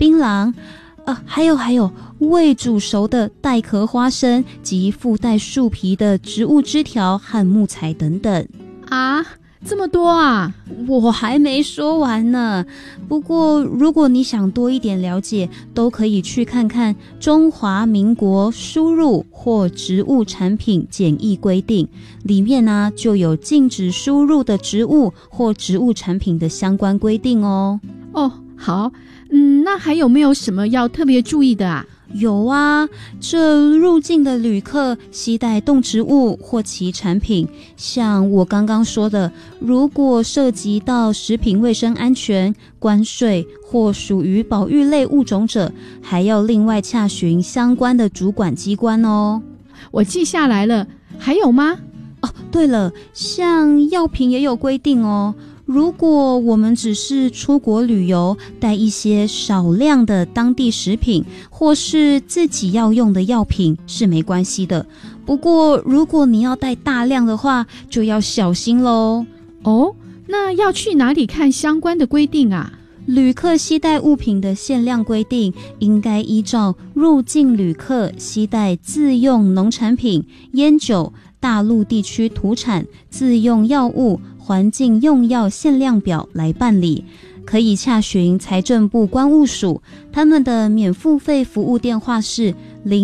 槟榔，还有未煮熟的带壳花生及附带树皮的植物枝条和木材等等。 啊，这么多啊！ 我还没说完呢。不过如果你想多一点了解，都可以去看看中华民国输入或植物产品检疫规定，里面呢就有禁止输入的植物或植物产品的相关规定哦。 好，那还有没有什么要特别注意的啊？ 有啊，这入境的旅客携带动植物或其产品，像我刚刚说的，如果涉及到食品卫生安全、关税或属于保育类物种者，还要另外洽询相关的主管机关哦。 我记下来了，还有吗？ 对了，像药品也有规定哦。如果我们只是出国旅游，带一些少量的当地食品或是自己要用的药品是没关系的。不过如果你要带大量的话，就要小心咯。 那要去哪里看相关的规定啊？ 旅客携带物品的限量规定，应该依照入境旅客携带自用农产品、烟酒、大陆地区土产、自用药物、环境用药限量表来办理。可以洽询财政部关务署，他们的免付费服务电话是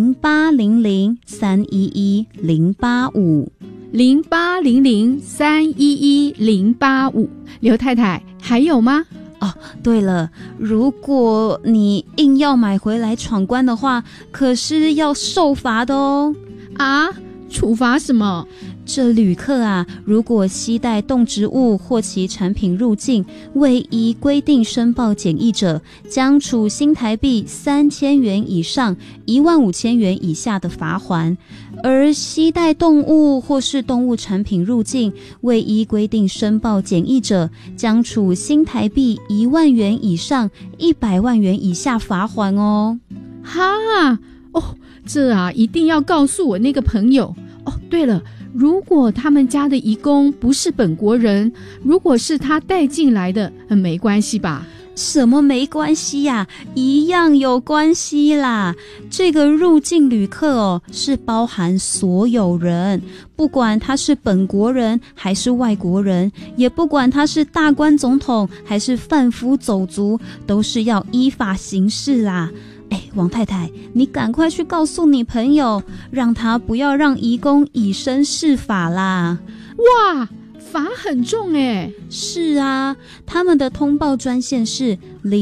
0800-311-085。0800-311-085。刘太太，还有吗？ 对了，如果你硬要买回来闯关的话，可是要受罚的哦。 处罚什么？ 这旅客啊，如果携带动植物或其产品入境，未依规定申报检疫者，将处新台币3000元以上15000元以下的罚锾；而携带动物或是动物产品入境，未依规定申报检疫者，将处新台币1万元以上100万元以下罚锾哦。 这一定要告诉我那个朋友。对了，如果他们家的移工不是本国人，如果是他带进来的，没关系吧？ 什么没关系呀？一样有关系啦。这个入境旅客是包含所有人，不管他是本国人还是外国人，也不管他是大官总统还是贩夫走卒，都是要依法行事啦。王太太，你赶快去告诉你朋友，让他不要让移工以身试法啦。 哇，罚很重耶。 是啊，他们的通报专线是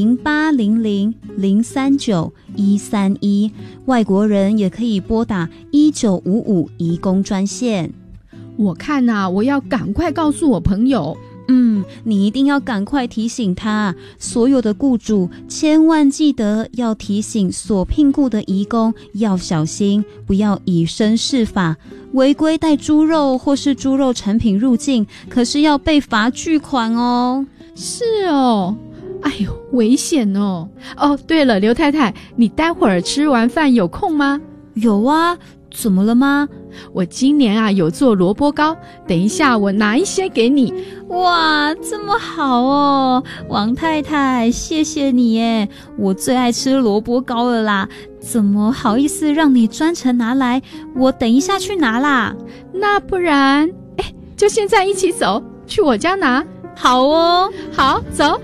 0800-039-131，外国人也可以拨打1955移工专线。 我看我要赶快告诉我朋友。 你一定要赶快提醒他，所有的雇主千万记得要提醒所聘雇的移工要小心，不要以身试法，违规带猪肉或是猪肉产品入境，可是要被罚巨款哦。 是哦，危险哦。对了，刘太太，你待会儿吃完饭有空吗？ 有啊，怎么了吗？ 我今年有做萝卜糕，等一下我拿一些给你。 哇，这么好哦，王太太，谢谢你耶，我最爱吃萝卜糕了啦，怎么好意思让你专程拿来，我等一下去拿啦。 那不然就现在一起走去我家拿。 好哦， 好，走。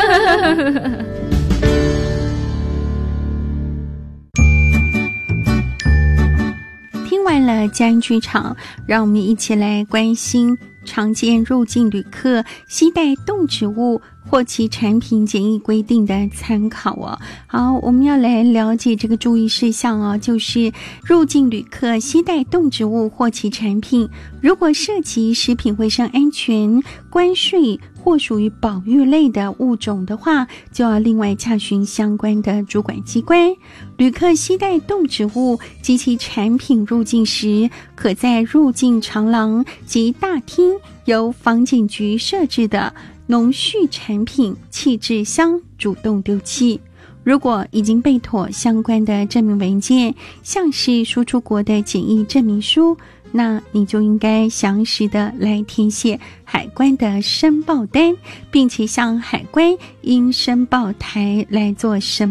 听完了家人剧场，让我们一起来关心常见入境旅客携带动植物或其产品检疫规定的参考哦。好，我们要来了解这个注意事项哦，就是入境旅客携带动植物或其产品，如果涉及食品卫生安全、关税或属于保育类的物种的话，就要另外洽询相关的主管机关。旅客携带动植物及其产品入境时，可在入境长廊及大厅由防检局设置的农畜产品弃置箱主动丢弃。如果已经备妥相关的证明文件，像是输出国的检疫证明书，那你就应该详实的来填写海关的申报单，并且向海关因申报台来做申